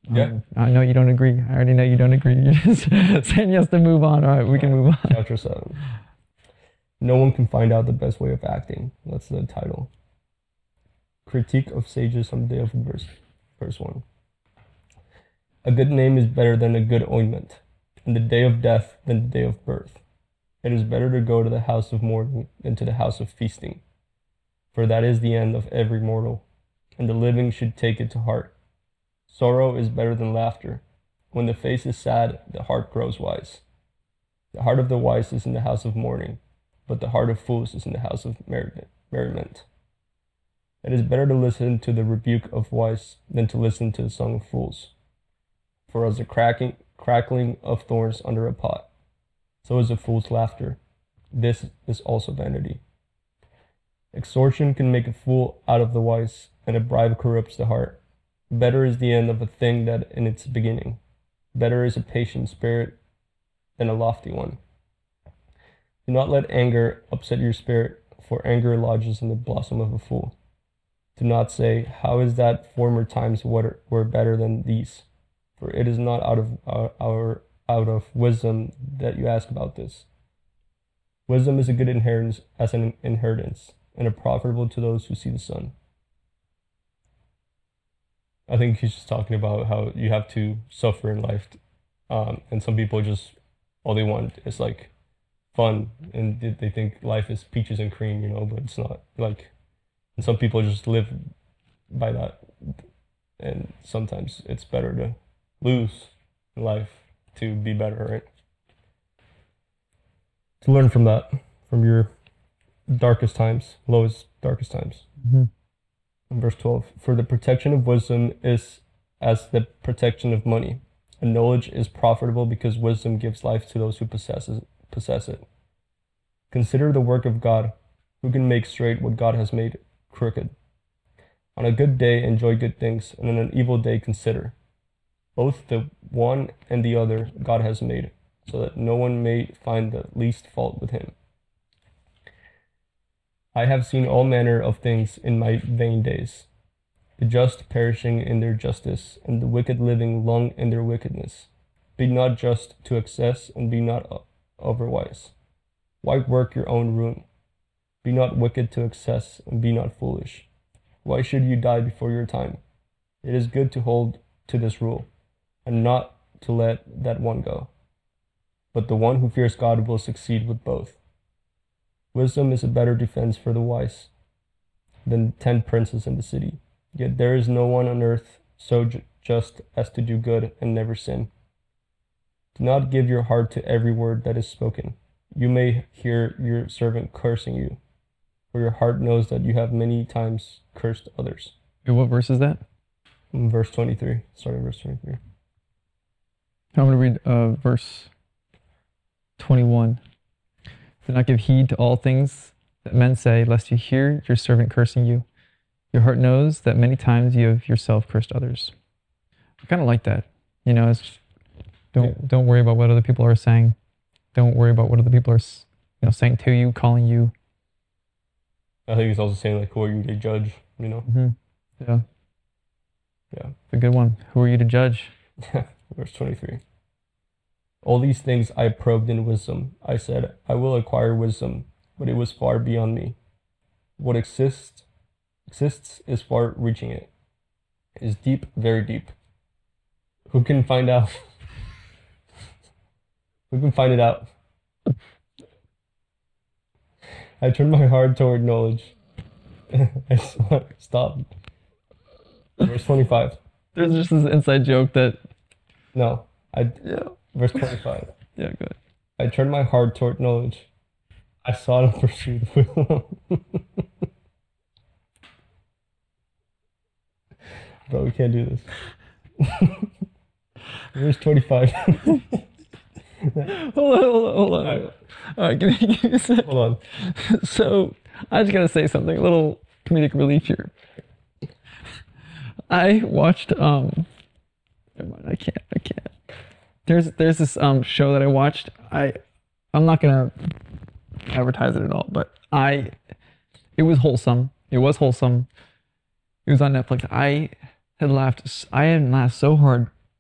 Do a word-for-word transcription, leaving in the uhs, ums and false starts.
Yeah. Um, I know you don't agree. I already know you don't agree. You're just saying yes to move on. All right, we can move on. Chapter seven. No one can find out the best way of acting. That's the title. Critique of Sages on the Day of Verse, verse one. A good name is better than a good ointment, and the day of death than the day of birth. It is better to go to the house of mourning than to the house of feasting, for that is the end of every mortal, and the living should take it to heart. Sorrow is better than laughter. When the face is sad, the heart grows wise. The heart of the wise is in the house of mourning, but the heart of fools is in the house of merriment. It is better to listen to the rebuke of wise than to listen to the song of fools. For as the cracking, crackling of thorns under a pot, so is a fool's laughter. This is also vanity. Extortion can make a fool out of the wise, and a bribe corrupts the heart. Better is the end of a thing than in its beginning. Better is a patient spirit than a lofty one. Do not let anger upset your spirit, for anger lodges in the bosom of a fool. Do not say, how is that former times were better than these? For it is not out of our, our out of wisdom that you ask about this. Wisdom is a good inheritance as an inheritance, and a profitable to those who see the sun. I think he's just talking about how you have to suffer in life, um, and some people just all they want is like fun, and they, they think life is peaches and cream, you know, but it's not. Like, and some people just live by that, and sometimes it's better to lose in life to be better, right? To learn from that, from your darkest times, lowest, darkest times. Mm-hmm. In verse twelve, for the protection of wisdom is as the protection of money, and knowledge is profitable because wisdom gives life to those who possesses, possess it. Consider the work of God, who can make straight what God has made crooked. On a good day, enjoy good things, and on an evil day, consider. Both the one and the other God has made, so that no one may find the least fault with him. I have seen all manner of things in my vain days, the just perishing in their justice, and the wicked living long in their wickedness. Be not just to excess, and be not overwise. Why work your own ruin? Be not wicked to excess, and be not foolish. Why should you die before your time? It is good to hold to this rule, and not to let that one go. But the one who fears God will succeed with both. Wisdom is a better defense for the wise than ten princes in the city. Yet there is no one on earth so ju- just as to do good and never sin. Do not give your heart to every word that is spoken. You may hear your servant cursing you, for your heart knows that you have many times cursed others. What verse is that? In verse twenty-three, starting verse twenty-three. I'm going to read uh, verse twenty-one. Do not give heed to all things that men say, lest you hear your servant cursing you. Your heart knows that many times you have yourself cursed others. I kind of like that. You know, it's don't yeah. don't worry about what other people are saying. Don't worry about what other people are, you know, saying to you, calling you. I think he's also saying like, who are you to judge? You know. Mm-hmm. Yeah. Yeah. It's a good one. Who are you to judge? Verse twenty-three. All these things I probed in wisdom. I said, I will acquire wisdom, but it was far beyond me. What exists exists is far reaching it. It is deep, very deep. Who can find out? Who can find it out? I turned my heart toward knowledge. I stopped. Verse twenty-five. There's just this inside joke that... No. I... Yeah. Verse twenty-five. Yeah, good. I turned my heart toward knowledge. I sought and pursued wisdom. Bro, we can't do this. Verse twenty-five. hold on, hold on, hold on. All right, All right give, me, give me a second. Hold on. So, I just gotta say something, a little comedic relief here. I watched, um, never mind, I can't, I can't. There's there's this um show that I watched. I I'm not gonna advertise it at all, but I it was wholesome. It was wholesome. It was on Netflix. I had laughed. I had laughed so hard